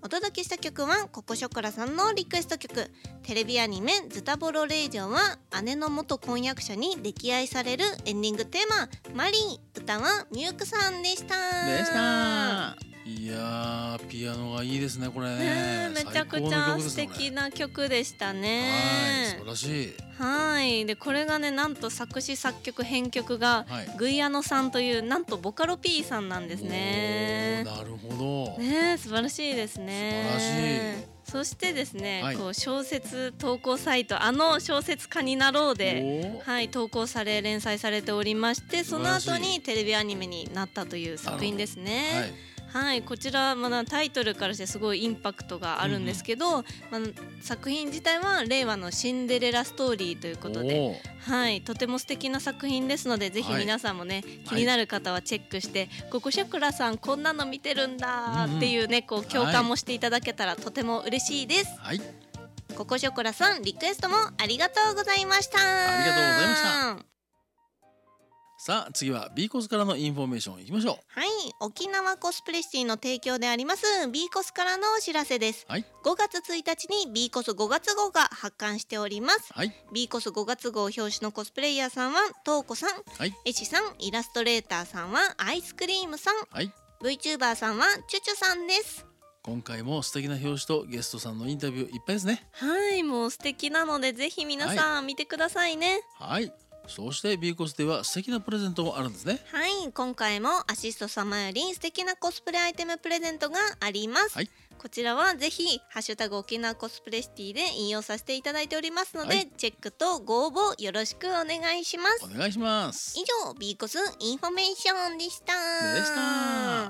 お届けした曲はココショコラさんのリクエスト曲、テレビアニメズタボロレイジョンは姉の元婚約者に溺愛されるエンディングテーママリー、歌はミュークさんでした。 いやー、ピアノがいいですねこれね。 めちゃくちゃ素敵な曲でしたね。 はい、素晴らしい。 はい、でこれがね、なんと作詞作曲編曲がグイアノさんというなんとボカロ P さんなんですね。 なるほどね、素晴らしいですね。 素晴らしい。 そしてですね、 はい、 こう小説投稿サイト小説家になろうで、はい、投稿され連載されておりまして、その後にテレビアニメになったという作品ですね。はい、こちらまだタイトルからしてすごいインパクトがあるんですけど、作品自体は令和のシンデレラストーリーということで、はい、とても素敵な作品ですので、ぜひ皆さんもね、気になる方はチェックして、ココショコラさんこんなの見てるんだっていうね、こう共感もしていただけたらとても嬉しいです。ココショコラさん、リクエストもありがとうございました。 ありがとうございました。さあ次は B コスからのインフォメーションいきましょう。 はい、沖縄コスプレシティの提供であります B コスからのお知らせです。5月1日に B コス5月号が発刊しております。B コス5月号表紙のコスプレイヤーさんはトウコさん、エシさん、イラストレーターさんはアイスクリームさん、VTuber さんはチュチュさんです。 今回も素敵な表紙とゲストさんのインタビューいっぱいですね。 はい、もう素敵なのでぜひ皆さん見てくださいね。 はい、そして B コスでは素敵なプレゼントもあるんですね。 はい、今回もアシスト様より素敵なコスプレアイテムプレゼントがあります。こちらはぜひハッシュタグ沖縄コスプレシティで引用させていただいておりますので、チェックとご応募よろしくお願いします。 お願いします。 以上 B コスインフォメーションでした。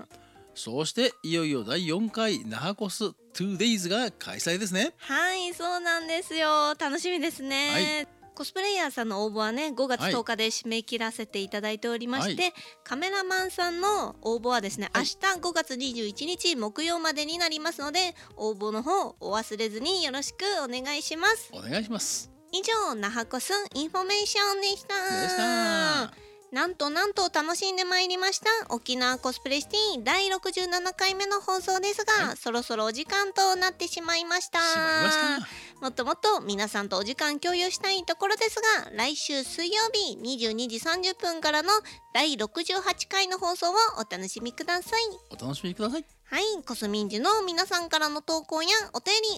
そしていよいよ第4回那覇コス 2days が開催ですね。 はい、そうなんですよ。楽しみですね。コスプレイヤーさんの応募はね、5月10日で締め切らせていただいておりまして、カメラマンさんの応募はですね、明日5月21日木曜までになりますので、応募の方お忘れずによろしくお願いします。 お願いします。 以上那覇コスインフォメーションでした。なんと楽しんでまいりました沖縄コスプレシティ第67回目の放送ですが、そろそろお時間となってしまいました。もっともっと皆さんとお時間共有したいところですが、来週水曜日22時30分からの第68回の放送をお楽しみください。 お楽しみください。 はい、コスミンジの皆さんからの投稿やお便り